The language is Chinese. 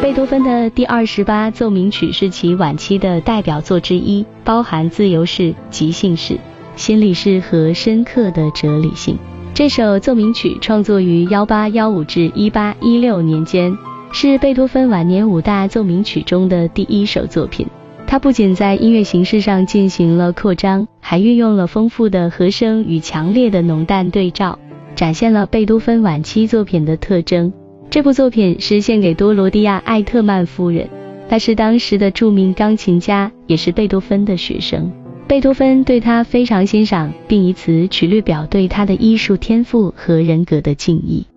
贝多芬的第28奏鸣曲是其晚期的代表作之一，包含自由式、即兴式、心理式和深刻的哲理性。这首奏鸣曲创作于1815至1816年间，是贝多芬晚年5大奏鸣曲中的第一首作品。它不仅在音乐形式上进行了扩张，还运用了丰富的和声与强烈的浓淡对照，展现了贝多芬晚期作品的特征。这部作品是献给多罗蒂亚·艾特曼夫人，她是当时的著名钢琴家，也是贝多芬的学生。贝多芬对她非常欣赏，并以此曲略表对她的艺术天赋和人格的敬意。